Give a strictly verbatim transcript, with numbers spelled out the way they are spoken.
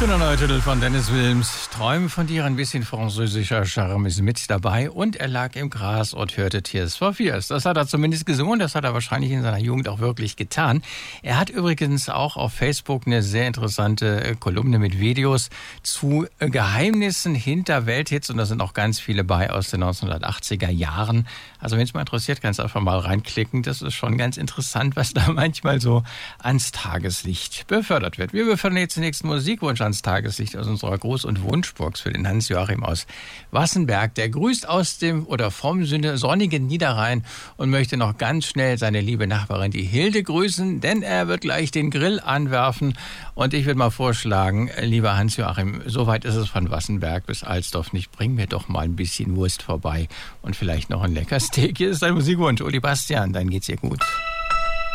Schöner neuer Titel von Dennis Wilms. Träumen von dir, ein bisschen französischer Charme ist mit dabei. Und er lag im Gras und hörte Tears for Fears. Das hat er zumindest gesungen, das hat er wahrscheinlich in seiner Jugend auch wirklich getan. Er hat übrigens auch auf Facebook eine sehr interessante Kolumne mit Videos zu Geheimnissen hinter Welthits. Und da sind auch ganz viele bei aus den neunzehnhundertachtziger Jahren. Also wenn es mal interessiert, kannst du einfach mal reinklicken. Das ist schon ganz interessant, was da manchmal so ans Tageslicht befördert wird. Wir befördern jetzt den nächsten Musikwunsch ans Tageslicht aus unserer Gruß- und Wunschbox für den Hans-Joachim aus Wassenberg. Der grüßt aus dem oder vom sonnigen Niederrhein und möchte noch ganz schnell seine liebe Nachbarin, die Hilde, grüßen, denn er wird gleich den Grill anwerfen. Und ich würde mal vorschlagen, lieber Hans-Joachim, so weit ist es von Wassenberg bis Alsdorf nicht. Bring mir doch mal ein bisschen Wurst vorbei und vielleicht noch ein lecker Steak. Hier ist dein Musikwunsch. Uli Bastian, dann geht's dir gut.